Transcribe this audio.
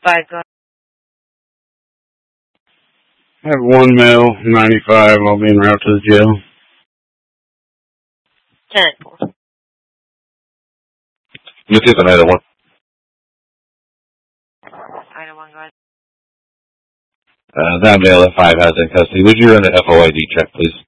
5, go ahead. I have one male, 95, I'll be en route to the jail. 10-4. Let's see the Ida 1. Ida 1, go ahead. That male at 5 has in custody. Would you run an FOID check, please?